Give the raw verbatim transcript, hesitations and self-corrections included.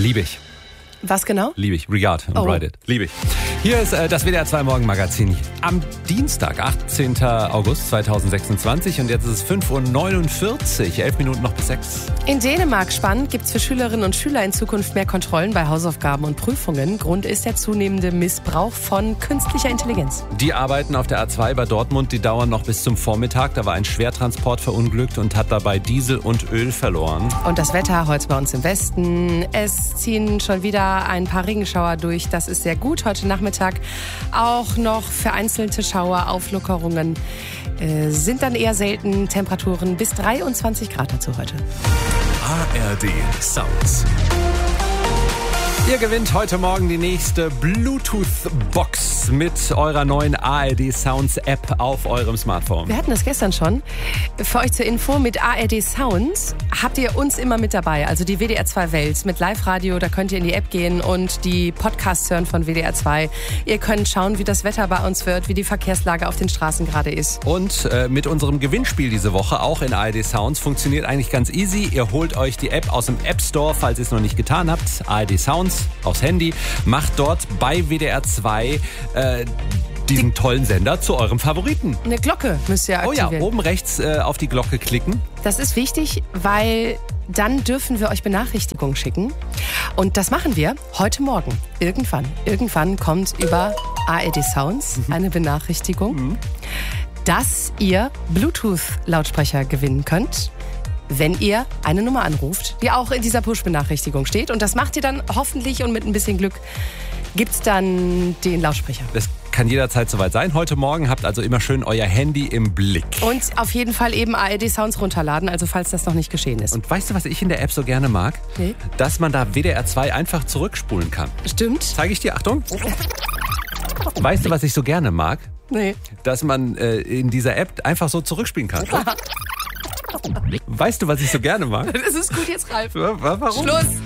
Liebe ich. Was genau? Liebe ich. Regard und Oh. Ride It. Liebe ich. Hier ist äh, das W D R zwei Morgenmagazin am Dienstag, achtzehnten August zweitausendsechsundzwanzig und jetzt ist es fünf Uhr neunundvierzig, elf Minuten noch bis sechs. In Dänemark, spannend, gibt es für Schülerinnen und Schüler in Zukunft mehr Kontrollen bei Hausaufgaben und Prüfungen. Grund ist der zunehmende Missbrauch von künstlicher Intelligenz. Die Arbeiten auf der A zwei bei Dortmund, die dauern noch bis zum Vormittag. Da war ein Schwertransport verunglückt und hat dabei Diesel und Öl verloren. Und das Wetter heute bei uns im Westen. Es ziehen schon wieder ein paar Regenschauer durch. Das ist sehr gut. Heute Nachmittag auch noch vereinzelte Schauer, Auflockerungen äh, sind dann eher selten. Temperaturen bis dreiundzwanzig Grad dazu heute. A R D Sounds. Ihr gewinnt heute Morgen die nächste Bluetooth-Box mit eurer neuen A R D Sounds App auf eurem Smartphone. Wir hatten das gestern schon. Für euch zur Info, mit A R D Sounds habt ihr uns immer mit dabei. Also die W D R zwei Welt mit Live-Radio. Da könnt ihr in die App gehen und die Podcasts hören von W D R zwei. Ihr könnt schauen, wie das Wetter bei uns wird, wie die Verkehrslage auf den Straßen gerade ist. Und äh, mit unserem Gewinnspiel diese Woche, auch in A R D Sounds, funktioniert eigentlich ganz easy. Ihr holt euch die App aus dem App Store, falls ihr es noch nicht getan habt. A R D Sounds aufs Handy. Macht dort bei W D R zwei äh, diesen die tollen Sender zu eurem Favoriten. Eine Glocke müsst ihr aktivieren. Oh ja, oben rechts äh, auf die Glocke klicken. Das ist wichtig, weil dann dürfen wir euch Benachrichtigungen schicken. Und das machen wir heute Morgen. Irgendwann. Irgendwann kommt über A R D Sounds eine Benachrichtigung, mhm. dass ihr Bluetooth-Lautsprecher gewinnen könnt, wenn ihr eine Nummer anruft, die auch in dieser Push-Benachrichtigung steht. Und das macht ihr dann hoffentlich und mit ein bisschen Glück gibt's dann den Lautsprecher. Das kann jederzeit soweit sein. Heute Morgen habt also immer schön euer Handy im Blick. Und auf jeden Fall eben A R D Sounds runterladen, also falls das noch nicht geschehen ist. Und weißt du, was ich in der App so gerne mag? Nee. Dass man da W D R zwei einfach zurückspulen kann. Stimmt. Zeige ich dir, Achtung. Weißt du, was ich so gerne mag? Nee. Dass man äh, in dieser App einfach so zurückspielen kann. Weißt du, was ich so gerne mag? Das ist gut jetzt, Ralf. Warum? Schluss.